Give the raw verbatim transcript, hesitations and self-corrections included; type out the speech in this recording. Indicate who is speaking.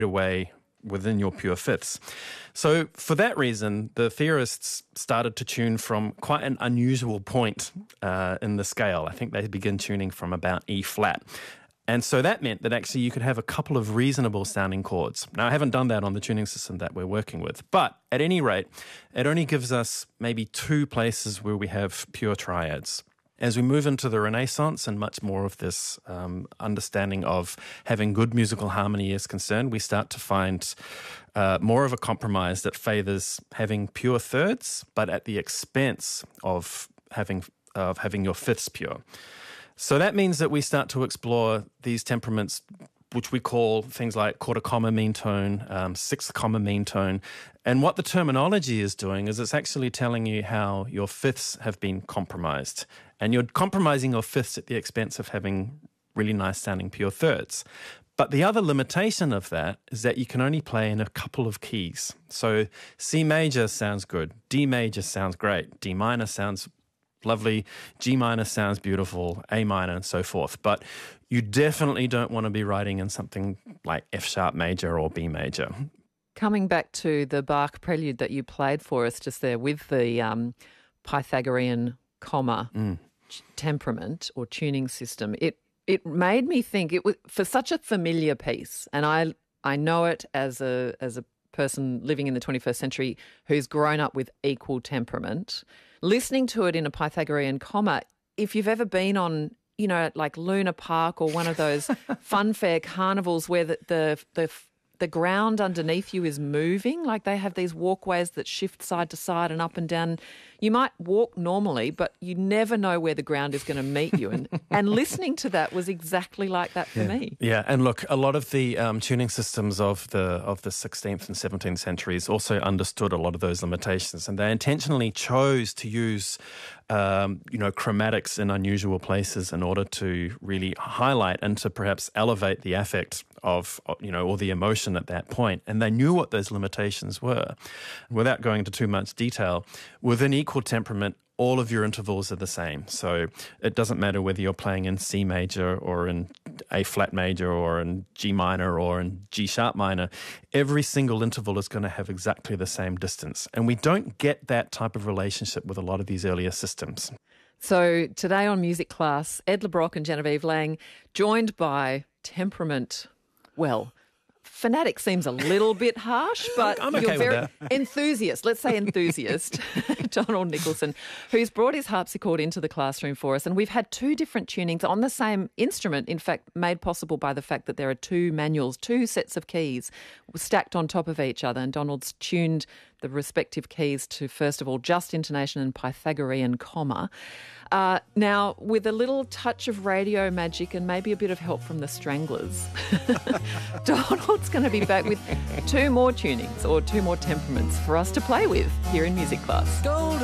Speaker 1: away within your pure fifths. So for that reason, the theorists started to tune from quite an unusual point uh, in the scale. I think they begin tuning from about E flat. And so that meant that actually you could have a couple of reasonable sounding chords. Now, I haven't done that on the tuning system that we're working with, but at any rate, it only gives us maybe two places where we have pure triads. As we move into the Renaissance and much more of this um, understanding of having good musical harmony is concerned, we start to find uh, more of a compromise that favours having pure thirds, but at the expense of having of having your fifths pure. So that means that we start to explore these temperaments, which we call things like quarter comma mean tone, um, sixth comma mean tone. And what the terminology is doing is it's actually telling you how your fifths have been compromised. And you're compromising your fifths at the expense of having really nice sounding pure thirds. But the other limitation of that is that you can only play in a couple of keys. So C major sounds good, D major sounds great, D minor sounds lovely, G minor sounds beautiful, A minor and so forth. But you definitely don't want to be writing in something like F sharp major or B major.
Speaker 2: Coming back to the Bach prelude that you played for us just there with the um, Pythagorean comma mm. temperament or tuning system, it it made me think it was for such a familiar piece, and I I know it as a as a person living in the twenty-first century who's grown up with equal temperament. Listening to it in a Pythagorean comma, if you've ever been on, you know, like Luna Park or one of those funfair carnivals where the, the the the ground underneath you is moving, like they have these walkways that shift side to side and up and down. You might walk normally, but you never know where the ground is going to meet you. And and listening to that was exactly like that for
Speaker 1: yeah.
Speaker 2: me.
Speaker 1: Yeah, and look, a lot of the um, tuning systems of the of the sixteenth and seventeenth centuries also understood a lot of those limitations, and they intentionally chose to use um, you know, chromatics in unusual places in order to really highlight and to perhaps elevate the affect of, you know, or the emotion at that point. And they knew what those limitations were. Without going into too much detail, within equal temperament, all of your intervals are the same. So it doesn't matter whether you're playing in C major or in A flat major or in G minor or in G sharp minor. Every single interval is going to have exactly the same distance. And we don't get that type of relationship with a lot of these earlier systems.
Speaker 2: So today on Music Class, Ed Le Brocq and Genevieve Lang, joined by temperament, well, fanatic seems a little bit harsh, but
Speaker 1: I'm okay
Speaker 2: you're very
Speaker 1: with that.
Speaker 2: enthusiast, let's say enthusiast, Donald Nicholson, who's brought his harpsichord into the classroom for us. And we've had two different tunings on the same instrument, in fact, made possible by the fact that there are two manuals, two sets of keys stacked on top of each other. And Donald's tuned the respective keys to, first of all, just intonation and Pythagorean comma. Uh, now, with a little touch of radio magic and maybe a bit of help from the Stranglers, Donald's going to be back with two more tunings or two more temperaments for us to play with here in Music Class.